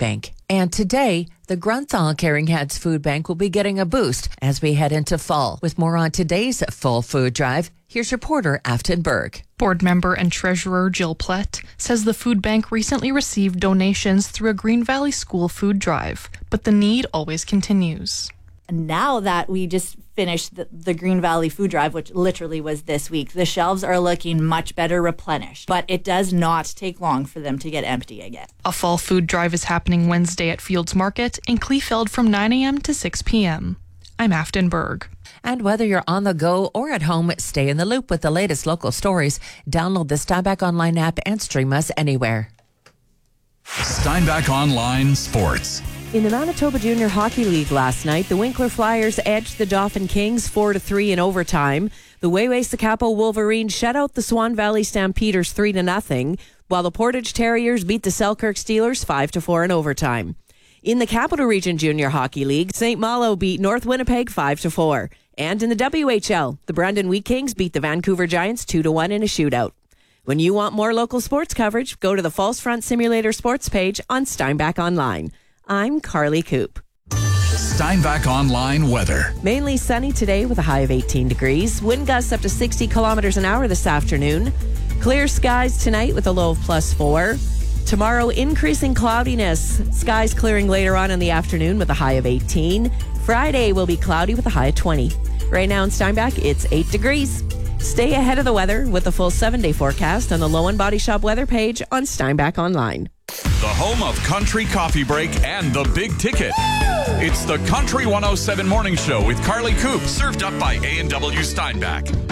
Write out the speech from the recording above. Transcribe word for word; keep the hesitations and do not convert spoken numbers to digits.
Bank. And today, the Grunthal Caring Hands Food Bank will be getting a boost as we head into fall. With more on today's Full Food Drive, here's reporter Afton Berg. Board member and treasurer Jill Plett says the food bank recently received donations through a Green Valley School food drive, but the need always continues. Now that we just finished the, the Green Valley Food Drive, which literally was this week, the shelves are looking much better replenished, but it does not take long for them to get empty again. A fall food drive is happening Wednesday at Fields Market in Kleefeld from nine a.m. to six p.m. I'm Afton Berg. And whether you're on the go or at home, stay in the loop with the latest local stories. Download the Steinbach Online app and stream us anywhere. Steinbach Online Sports. In the Manitoba Junior Hockey League last night, the Winkler Flyers edged the Dauphin Kings four to three in overtime. The Wayway-Sakapo Wolverines shut out the Swan Valley Stampeders three to nothing, while the Portage Terriers beat the Selkirk Steelers five to four in overtime. In the Capital Region Junior Hockey League, Saint Malo beat North Winnipeg five to four. And in the W H L, the Brandon Wheat Kings beat the Vancouver Giants two to one in a shootout. When you want more local sports coverage, go to the False Front Simulator Sports page on Steinbach Online. I'm Carly Coop. Steinbach Online weather. Mainly sunny today with a high of eighteen degrees. Wind gusts up to sixty kilometers an hour this afternoon. Clear skies tonight with a low of plus four. Tomorrow, increasing cloudiness. Skies clearing later on in the afternoon with a high of eighteen. Friday will be cloudy with a high of twenty. Right now in Steinbach, it's eight degrees. Stay ahead of the weather with the full seven-day forecast on the Low and Body Shop weather page on Steinbach Online. The home of Country Coffee Break and the Big Ticket. It's the Country one oh seven Morning Show with Carly Coop, served up by A and W Steinbach.